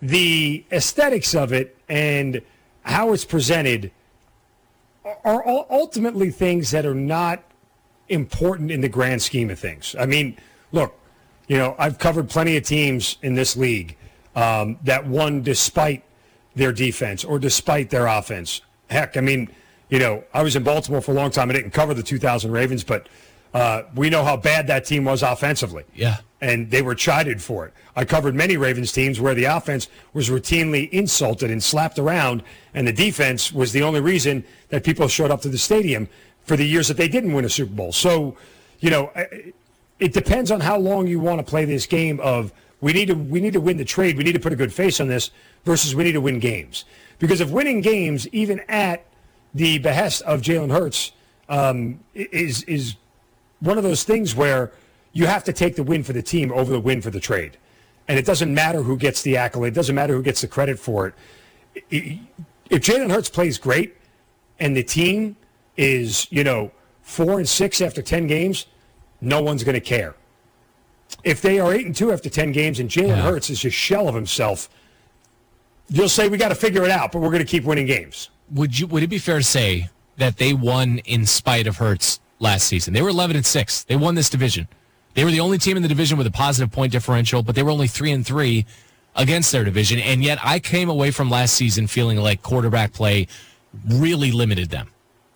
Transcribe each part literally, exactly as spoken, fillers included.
the aesthetics of it and how it's presented are ultimately things that are not important in the grand scheme of things. I mean, look, you know, I've covered plenty of teams in this league um, that won despite their defense or despite their offense. Heck, I mean, you know, I was in Baltimore for a long time. I didn't cover the two thousand Ravens, but uh, we know how bad that team was offensively. Yeah. And they were chided for it. I covered many Ravens teams where the offense was routinely insulted and slapped around, and the defense was the only reason that people showed up to the stadium for the years that they didn't win a Super Bowl. So, you know, it depends on how long you want to play this game of we need to we need to win the trade, we need to put a good face on this versus we need to win games. Because if winning games, even at the behest of Jalen Hurts, um, is is one of those things where you have to take the win for the team over the win for the trade. And it doesn't matter who gets the accolade. It doesn't matter who gets the credit for it. If Jalen Hurts plays great and the team is, you know, four and six after ten games, no one's going to care. If they are eight and two after ten games and Jalen yeah. Hurts is just shell of himself, you'll say we got to figure it out, but we're going to keep winning games. Would you? Would it be fair to say that they won in spite of Hurts last season? They were eleven and six. They won this division. They were the only team in the division with a positive point differential, but they were only three and three against their division. And yet, I came away from last season feeling like quarterback play really limited them.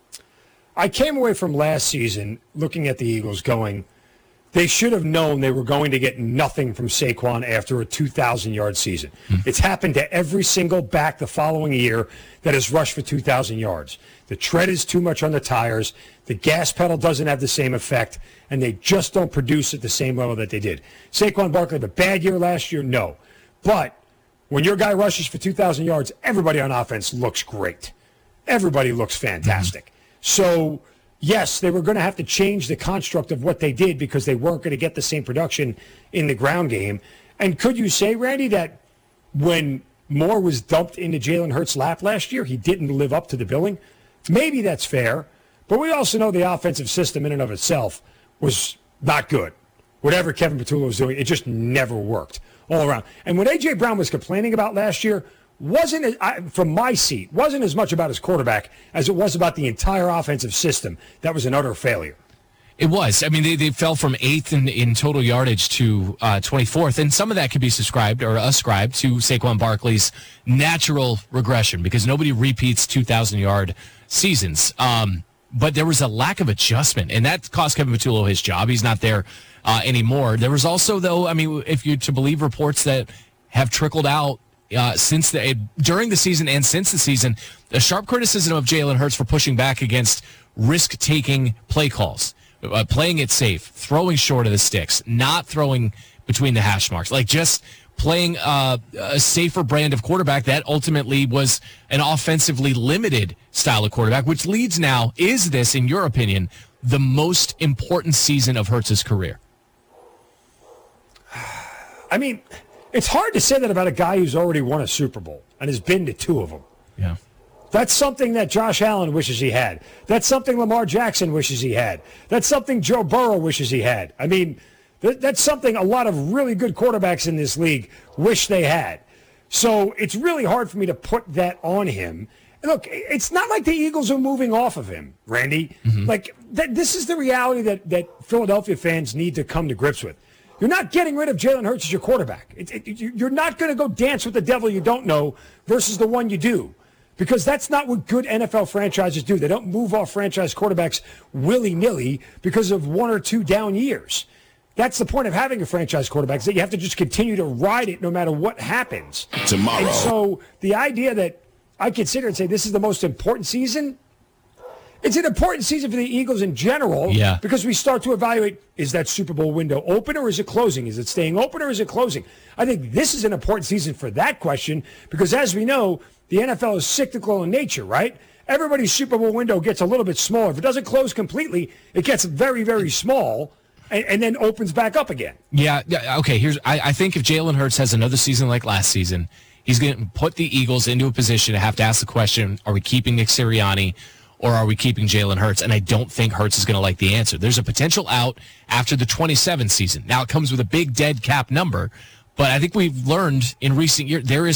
I came away from last season looking at the Eagles going, they should have known they were going to get nothing from Saquon after a two thousand yard season. Mm. It's happened to every single back the following year that has rushed for two thousand yards. The tread is too much on the tires. The gas pedal doesn't have the same effect, and they just don't produce at the same level that they did. Saquon Barkley had a bad year last year? No. But when your guy rushes for two thousand yards, everybody on offense looks great. Everybody looks fantastic. Mm-hmm. So, yes, they were going to have to change the construct of what they did because they weren't going to get the same production in the ground game. And could you say, Randy, that when Moore was dumped into Jalen Hurts' lap last year, he didn't live up to the billing? Maybe that's fair, but we also know the offensive system in and of itself was not good. Whatever Kevin Petullo was doing, it just never worked all around. And what A J. Brown was complaining about last year wasn't, from my seat, wasn't as much about his quarterback as it was about the entire offensive system. That was an utter failure. It was. I mean, they, they fell from eighth in, in total yardage to uh, twenty-fourth, and some of that could be subscribed or ascribed to Saquon Barkley's natural regression because nobody repeats two thousand yard seasons. Um, but there was a lack of adjustment, and that cost Kevin Petullo his job. He's not there uh, anymore. There was also, though, I mean, if you're to believe reports that have trickled out uh, since the during the season and since the season, a sharp criticism of Jalen Hurts for pushing back against risk-taking play calls. Uh, playing it safe, throwing short of the sticks, not throwing between the hash marks, like just playing uh, a safer brand of quarterback that ultimately was an offensively limited style of quarterback, which leads now, is this, in your opinion, the most important season of Hurts' career? I mean, it's hard to say that about a guy who's already won a Super Bowl and has been to two of them. Yeah. That's something that Josh Allen wishes he had. That's something Lamar Jackson wishes he had. That's something Joe Burrow wishes he had. I mean, th- that's something a lot of really good quarterbacks in this league wish they had. So it's really hard for me to put that on him. And look, it's not like the Eagles are moving off of him, Randy. Mm-hmm. Like, th- this is the reality that, that Philadelphia fans need to come to grips with. You're not getting rid of Jalen Hurts as your quarterback. It, it, you're not going to go dance with the devil you don't know versus the one you do. Because that's not what good N F L franchises do. They don't move off franchise quarterbacks willy-nilly because of one or two down years. That's the point of having a franchise quarterback, is that you have to just continue to ride it no matter what happens. Tomorrow. And so the idea that I consider and say this is the most important season, it's an important season for the Eagles in general. Yeah. Because we start to evaluate, is that Super Bowl window open or is it closing? Is it staying open or is it closing? I think this is an important season for that question because, as we know, the N F L is cyclical in nature, right? Everybody's Super Bowl window gets a little bit smaller. If it doesn't close completely, it gets very, very small and, and then opens back up again. Yeah, yeah. Okay, here's I, I think if Jalen Hurts has another season like last season, he's going to put the Eagles into a position to have to ask the question, are we keeping Nick Sirianni or are we keeping Jalen Hurts? And I don't think Hurts is going to like the answer. There's a potential out after the twenty-seven season. Now it comes with a big dead cap number, but I think we've learned in recent years there is